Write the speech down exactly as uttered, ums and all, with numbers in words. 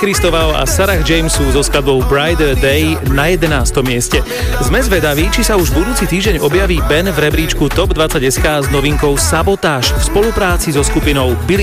Kristovau a Sarah James sú so skladbou Brighter Day na jedenástom mieste. Sme zvedaví, či sa už budúci týždeň objaví Ben v rebríčku Top dvadsať bodka es ká s novinkou Sabotáž v spolupráci so skupinou Billie